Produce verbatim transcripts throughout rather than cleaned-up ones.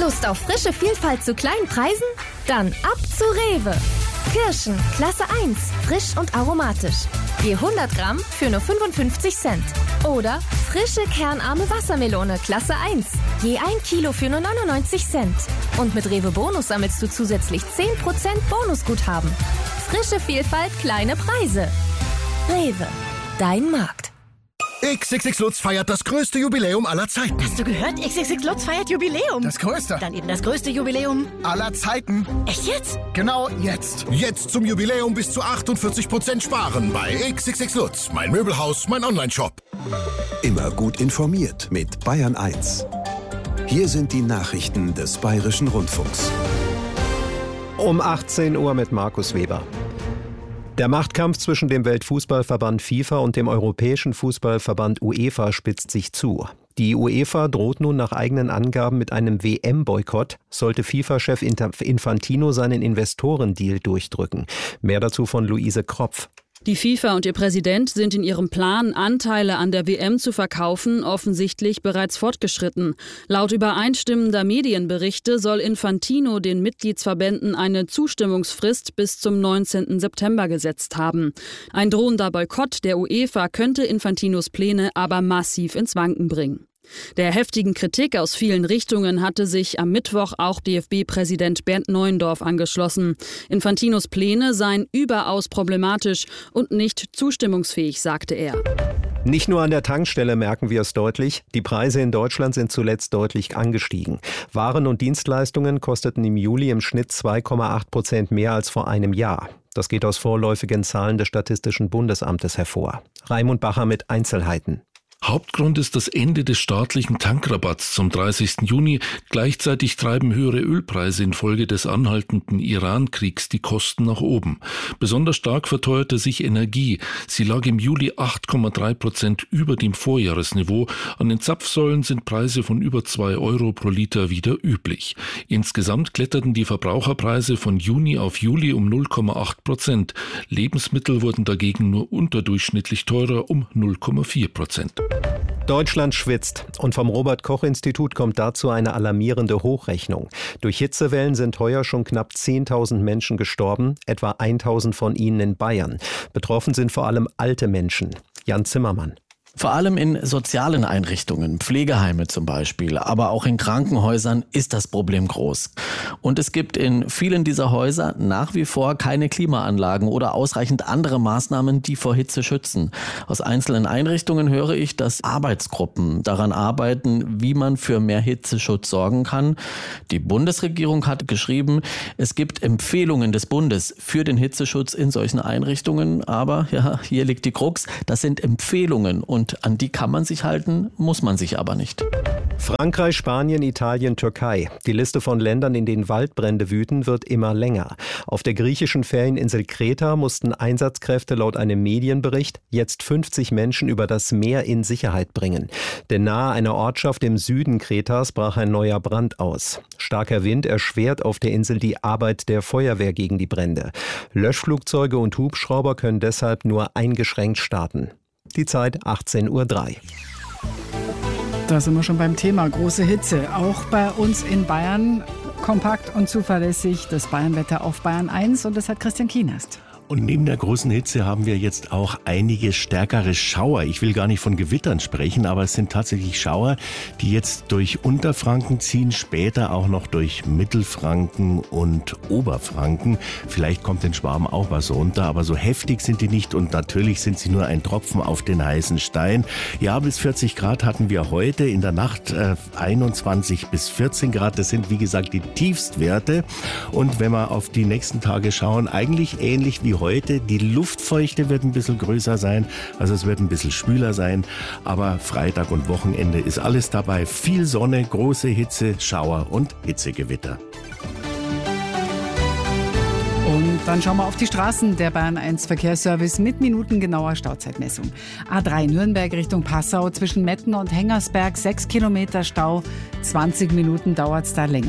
Lust auf frische Vielfalt zu kleinen Preisen? Dann ab zu Rewe. Kirschen, Klasse eins, frisch und aromatisch. Je hundert Gramm für nur fünfundfünfzig Cent. Oder frische kernarme Wassermelone, Klasse eins. Je ein Kilo für nur neunundneunzig Cent. Und mit Rewe Bonus sammelst du zusätzlich zehn Prozent Bonusguthaben. Frische Vielfalt, kleine Preise. Rewe, dein Markt. X X X Lutz feiert das größte Jubiläum aller Zeiten. Hast du gehört? X X X Lutz feiert Jubiläum. Das größte. Dann eben das größte Jubiläum aller Zeiten. Echt jetzt? Genau jetzt. Jetzt zum Jubiläum bis zu achtundvierzig Prozent sparen bei X X X Lutz. Mein Möbelhaus, mein Onlineshop. Immer gut informiert mit Bayern eins. Hier sind die Nachrichten des Bayerischen Rundfunks. Um achtzehn Uhr mit Markus Weber. Der Machtkampf zwischen dem Weltfußballverband FIFA und dem Europäischen Fußballverband UEFA spitzt sich zu. Die UEFA droht nun nach eigenen Angaben mit einem W M-Boykott, sollte FIFA-Chef Infantino seinen Investorendeal durchdrücken. Mehr dazu von Luise Kropf. Die FIFA und ihr Präsident sind in ihrem Plan, Anteile an der W M zu verkaufen, offensichtlich bereits fortgeschritten. Laut übereinstimmender Medienberichte soll Infantino den Mitgliedsverbänden eine Zustimmungsfrist bis zum neunzehnten September gesetzt haben. Ein drohender Boykott der UEFA könnte Infantinos Pläne aber massiv ins Wanken bringen. Der heftigen Kritik aus vielen Richtungen hatte sich am Mittwoch auch D F B-Präsident Bernd Neuendorf angeschlossen. Infantinos Pläne seien überaus problematisch und nicht zustimmungsfähig, sagte er. Nicht nur an der Tankstelle merken wir es deutlich, die Preise in Deutschland sind zuletzt deutlich angestiegen. Waren und Dienstleistungen kosteten im Juli im Schnitt zwei Komma acht Prozent mehr als vor einem Jahr. Das geht aus vorläufigen Zahlen des Statistischen Bundesamtes hervor. Raimund Bacher mit Einzelheiten. Hauptgrund ist das Ende des staatlichen Tankrabatts zum dreißigsten Juni. Gleichzeitig treiben höhere Ölpreise infolge des anhaltenden Iran-Kriegs die Kosten nach oben. Besonders stark verteuerte sich Energie. Sie lag im Juli acht Komma drei Prozent über dem Vorjahresniveau. An den Zapfsäulen sind Preise von über zwei Euro pro Liter wieder üblich. Insgesamt kletterten die Verbraucherpreise von Juni auf Juli um null Komma acht Prozent. Lebensmittel wurden dagegen nur unterdurchschnittlich teurer um null Komma vier Prozent. Deutschland schwitzt und vom Robert-Koch-Institut kommt dazu eine alarmierende Hochrechnung. Durch Hitzewellen sind heuer schon knapp zehntausend Menschen gestorben, etwa tausend von ihnen in Bayern. Betroffen sind vor allem alte Menschen. Jan Zimmermann. Vor allem in sozialen Einrichtungen, Pflegeheime zum Beispiel, aber auch in Krankenhäusern ist das Problem groß. Und es gibt in vielen dieser Häuser nach wie vor keine Klimaanlagen oder ausreichend andere Maßnahmen, die vor Hitze schützen. Aus einzelnen Einrichtungen höre ich, dass Arbeitsgruppen daran arbeiten, wie man für mehr Hitzeschutz sorgen kann. Die Bundesregierung hat geschrieben, es gibt Empfehlungen des Bundes für den Hitzeschutz in solchen Einrichtungen. Aber ja, hier liegt die Krux, das sind Empfehlungen und an die kann man sich halten, muss man sich aber nicht. Frankreich, Spanien, Italien, Türkei. Die Liste von Ländern, in denen Waldbrände wüten, wird immer länger. Auf der griechischen Ferieninsel Kreta mussten Einsatzkräfte laut einem Medienbericht jetzt fünfzig Menschen über das Meer in Sicherheit bringen. Denn nahe einer Ortschaft im Süden Kretas brach ein neuer Brand aus. Starker Wind erschwert auf der Insel die Arbeit der Feuerwehr gegen die Brände. Löschflugzeuge und Hubschrauber können deshalb nur eingeschränkt starten. Die Zeit achtzehn Uhr drei. Da sind wir schon beim Thema große Hitze. Auch bei uns in Bayern kompakt und zuverlässig das Bayernwetter auf Bayern eins und das hat Christian Kienast. Und neben der großen Hitze haben wir jetzt auch einige stärkere Schauer. Ich will gar nicht von Gewittern sprechen, aber es sind tatsächlich Schauer, die jetzt durch Unterfranken ziehen, später auch noch durch Mittelfranken und Oberfranken. Vielleicht kommt in Schwaben auch was runter, aber so heftig sind die nicht und natürlich sind sie nur ein Tropfen auf den heißen Stein. Ja, bis vierzig Grad hatten wir heute, in der Nacht äh, einundzwanzig bis vierzehn Grad. Das sind wie gesagt die Tiefstwerte. Und wenn wir auf die nächsten Tage schauen, eigentlich ähnlich wie heute. Die Luftfeuchte wird ein bisschen größer sein, also es wird ein bisschen schwüler sein, aber Freitag und Wochenende ist alles dabei. Viel Sonne, große Hitze, Schauer und Hitzegewitter. Und dann schauen wir auf die Straßen. Der Bayern eins Verkehrsservice mit minutengenauer Stauzeitmessung. A drei Nürnberg Richtung Passau zwischen Metten und Hengersberg, sechs Kilometer Stau, zwanzig Minuten dauert es da länger.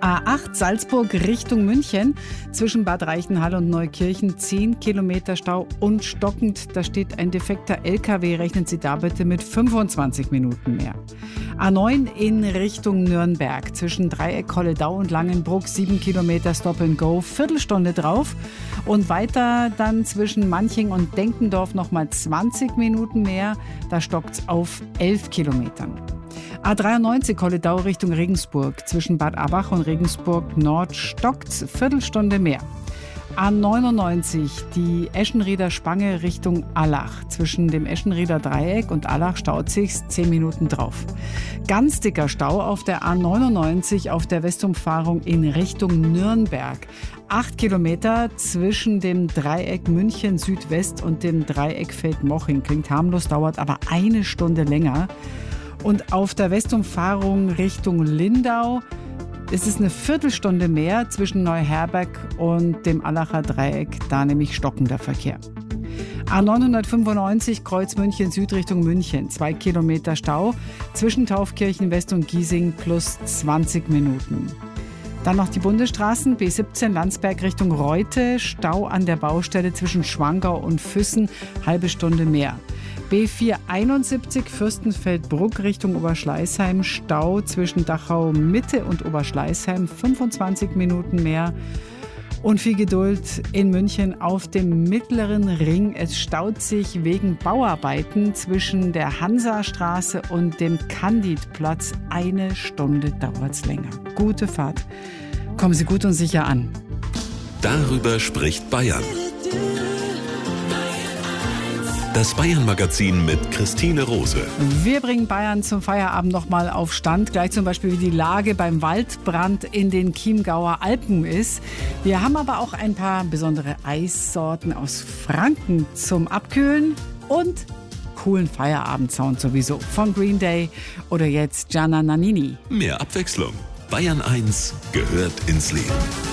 A acht Salzburg Richtung München, zwischen Bad Reichenhall und Neukirchen zehn Kilometer Stau und stockend. Da steht ein defekter L K W, rechnen Sie da bitte mit fünfundzwanzig Minuten mehr. A neun in Richtung Nürnberg, zwischen Dreieck, Holledau und Langenbruck sieben Kilometer Stop and Go, Viertelstunde drauf. Und weiter dann zwischen Manching und Denkendorf nochmal zwanzig Minuten mehr, da stockt's auf elf Kilometern. A dreiundneunzig Holledau Richtung Regensburg, zwischen Bad Abach und Regensburg Nord stockt's Viertelstunde mehr. A neunundneunzig die Eschenrieder Spange Richtung Allach, zwischen dem Eschenrieder Dreieck und Allach staut sich's zehn Minuten drauf. Ganz dicker Stau auf der A neunundneunzig auf der Westumfahrung in Richtung Nürnberg. Acht Kilometer zwischen dem Dreieck München Südwest und dem Dreieck Feldmoching. Klingt harmlos, dauert aber eine Stunde länger. Und auf der Westumfahrung Richtung Lindau ist es eine Viertelstunde mehr zwischen Neuherberg und dem Allacher Dreieck, da nämlich stockender Verkehr. A neunhundertfünfundneunzig Kreuz München Süd Richtung München, zwei Kilometer Stau zwischen Taufkirchen West und Giesing plus zwanzig Minuten. Dann noch die Bundesstraßen, B siebzehn Landsberg Richtung Reute, Stau an der Baustelle zwischen Schwangau und Füssen, halbe Stunde mehr. B vierhunderteinundsiebzig Fürstenfeldbruck Richtung Oberschleißheim, Stau zwischen Dachau Mitte und Oberschleißheim, fünfundzwanzig Minuten mehr. Und viel Geduld in München auf dem Mittleren Ring. Es staut sich wegen Bauarbeiten zwischen der Hansastraße und dem Candidplatz. Eine Stunde dauert's länger. Gute Fahrt. Kommen Sie gut und sicher an. Darüber spricht Bayern. Das Bayern-Magazin mit Christine Rose. Wir bringen Bayern zum Feierabend nochmal auf Stand. Gleich zum Beispiel, wie die Lage beim Waldbrand in den Chiemgauer Alpen ist. Wir haben aber auch ein paar besondere Eissorten aus Franken zum Abkühlen und coolen Feierabendsound sowieso. Von Green Day oder jetzt Gianna Nannini. Mehr Abwechslung. Bayern eins gehört ins Leben.